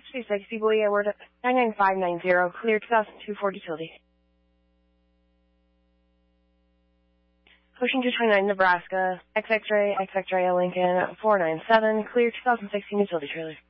360 Boy Edward 99590, clear 2002 Ford Utility. Ocean 229 Nebraska, XXray Lincoln 497, clear 2016 Utility Trailer.